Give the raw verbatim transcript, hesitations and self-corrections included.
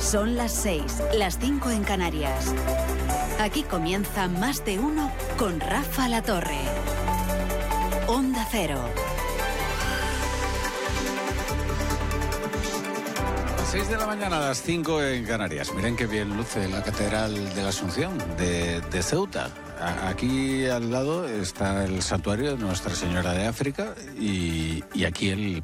Son las seis, las cinco en Canarias. Aquí comienza Más de Uno con Rafa La Torre. Onda Cero. seis de la mañana a las cinco en Canarias. Miren qué bien luce la Catedral de la Asunción de, de Ceuta. A, aquí al lado está el santuario de Nuestra Señora de África y, y aquí el